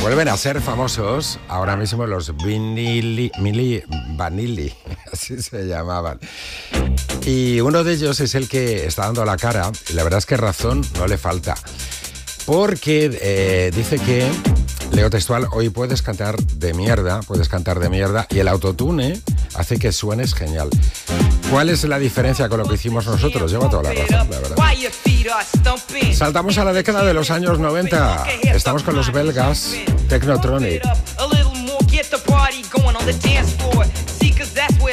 Vuelven a ser famosos ahora mismo los Vanilli, así se llamaban. Y uno de ellos es el que está dando la cara, y la verdad es que razón no le falta. Porque dice que, leo textual, hoy puedes cantar de mierda, y el autotune hace que suenes genial. ¿Cuál es la diferencia con lo que hicimos nosotros? Lleva toda la razón, la verdad. Saltamos a la década de los años 90. Estamos con los belgas Technotronic.